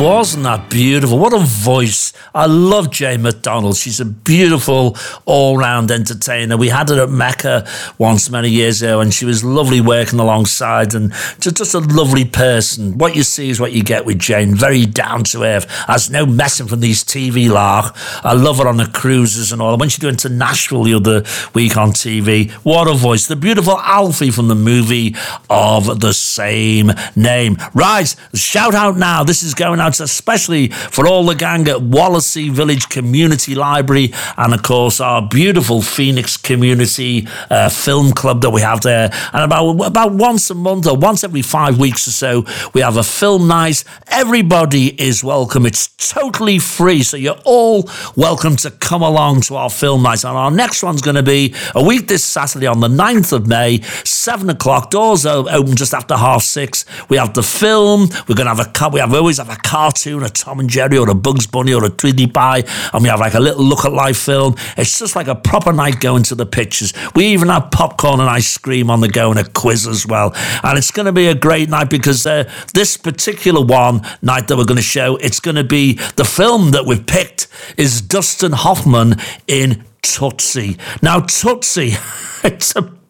Wasn't that beautiful? What a voice. I love Jane McDonald. She's a beautiful all-round entertainer. We had her at Mecca once many years ago, and she was lovely working alongside, and just a lovely person. What you see is what you get with Jane. Very down to earth. Has no messing from these TV lark. I love her on the cruises and all. When she went to Nashville the other week on TV, what a voice. The beautiful Alfie from the movie of the same name. Right, shout out now. This is going out especially for all the gang at Wallasey Village Community Library, and of course our beautiful Phoenix Community Film Club that we have there. And about once a month or once every 5 weeks or so, we have a film night. Everybody is welcome. It's totally free, so you're all welcome to come along to our film night. And our next one's going to be a week this Saturday on the 9th of May, 7 o'clock. Doors open just after 6:30. We have the film. We're going to have we always have a cartoon, a Tom and Jerry or a Bugs Bunny or a Tweety Pie, and we have like a little look at life film. It's just like a proper night going to the pictures. We even have popcorn and ice cream on the go and a quiz as well. And it's going to be a great night because this particular night that we're going to show, it's going to be the film that we've picked is Dustin Hoffman in Tootsie. Now, Tootsie, it's a